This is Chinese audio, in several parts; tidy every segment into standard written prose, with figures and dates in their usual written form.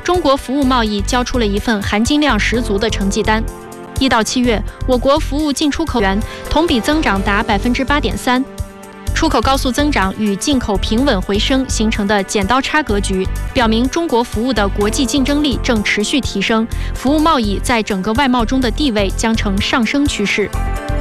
中国服务贸易交出了一份含金量十足的成绩单。1到7月，我国服务进出口元同比增长达8.3%，出口高速增长与进口平稳回升形成的剪刀差格局，表明中国服务的国际竞争力正持续提升，服务贸易在整个外贸中的地位将呈上升趋势。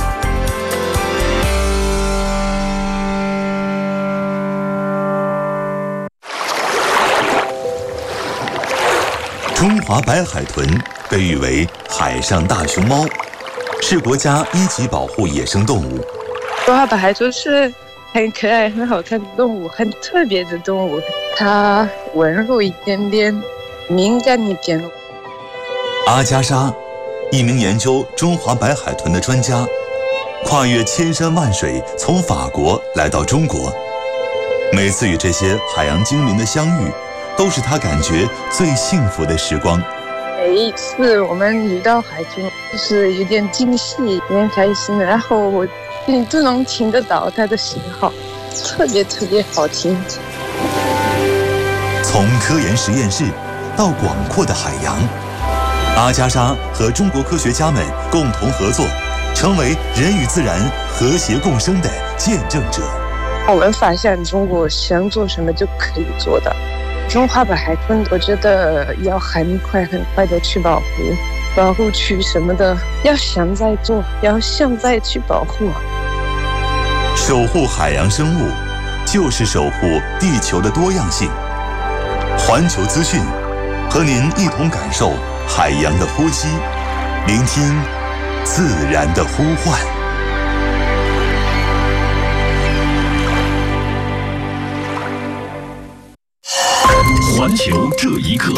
中华白海豚被誉为海上大熊猫，是国家1级保护野生动物。 中华白海豚是很可爱、很好看的动物，很特别的动物。它温柔一点点，敏感一点。 阿加莎，一名研究中华白海豚的专家，跨越千山万水，从法国来到中国。每次与这些海洋精灵的相遇，都是他感觉最幸福的时光。 每一次我们遇到海豚，就是有点惊喜，有点开心，然后你都能听得到它的信号，特别好听。 从科研实验室到广阔的海洋，阿加莎和中国科学家们共同合作，成为人与自然和谐共生的见证者。 我们发现中国想做什么就可以做的。中华白海豚，我觉得要很快的去保护区什么的，要现在做，要现在去保护。 守护海洋生物，就是守护地球的多样性。环球资讯，和您一同感受海洋的呼吸，聆听自然的呼唤。 环球这一刻，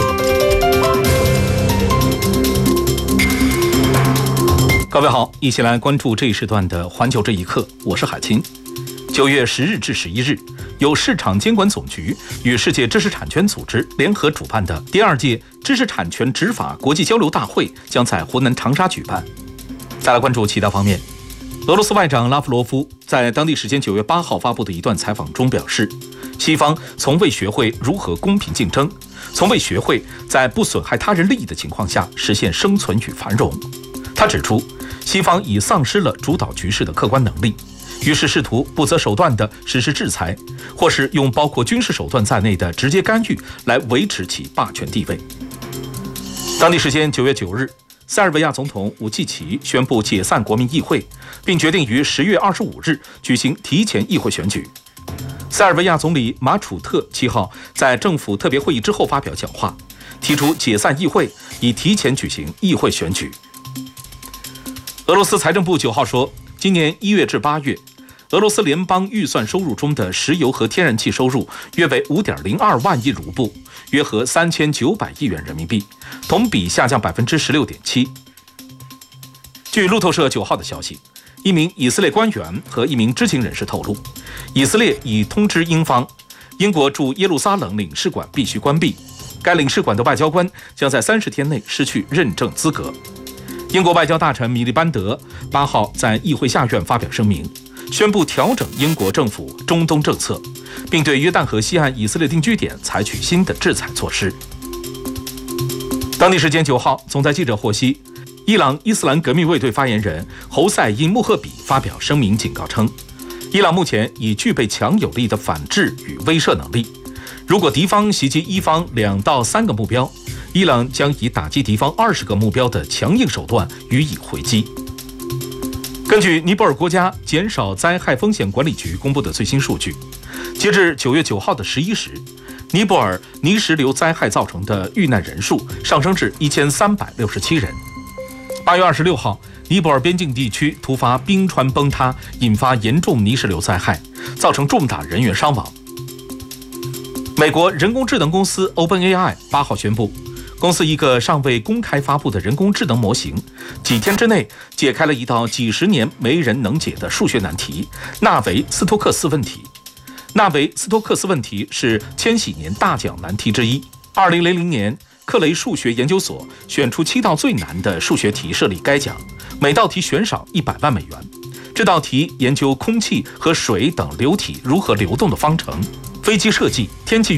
各位好，一起来关注这一时段的环球这一刻，我是海清。9月10日至11日，由市场监管总局与世界知识产权组织联合主办的第2届知识产权执法国际交流大会将在湖南长沙举办。再来关注其他方面，俄罗斯外长拉夫罗夫在当地时间9月8号发布的一段采访中表示，西方从未学会如何公平竞争，从未学会在不损害他人利益的情况下实现生存与繁荣。他指出，西方已丧失了主导局势的客观能力，于是试图不择手段地实施制裁，或是用包括军事手段在内的直接干预来维持其霸权地位。当地时间9月9日，塞尔维亚总统武契奇宣布解散国民议会，并决定于10月25日举行提前议会选举。塞尔维亚总理马楚特7号在政府特别会议之后发表讲话，提出解散议会，以提前举行议会选举。俄罗斯财政部9号说，今年1月至8月，俄罗斯联邦预算收入中的石油和天然气收入约为5.02万亿卢布，约合3900亿元人民币，同比下降16.7%。据路透社9号的消息，一名以色列官员和一名知情人士透露，以色列已通知英方，英国驻耶路撒冷领事馆必须关闭，该领事馆的外交官将在30天内失去认证资格。英国外交大臣米利班德8号在议会下院发表声明，宣布调整英国政府中东政策，并对约旦河西岸以色列定居点采取新的制裁措施。当地时间9号，总裁记者获悉，伊朗伊斯兰革命卫队发言人侯赛因穆赫比发表声明警告称，伊朗目前已具备强有力的反制与威慑能力，如果敌方袭击伊方2到3个目标，伊朗将以打击敌方20个目标的强硬手段予以回击。根据尼泊尔国家减少灾害风险管理局公布的最新数据，截至9月9号的11时，尼泊尔泥石流灾害造成的遇难人数上升至1367人。8月26号，尼泊尔边境地区突发冰川崩塌，引发严重泥石流灾害，造成重大人员伤亡。美国人工智能公司 OpenAI 8号宣布，公司一个尚未公开发布的人工智能模型，几天之内解开了一道几十年没人能解的数学难题——纳维斯托克斯问题。纳维斯托克斯问题是千禧年大奖难题之一。2000年，克雷数学研究所选出7道最难的数学题设立该奖，每道题悬赏100万美元。这道题研究空气和水等流体如何流动的方程、飞机设计、天气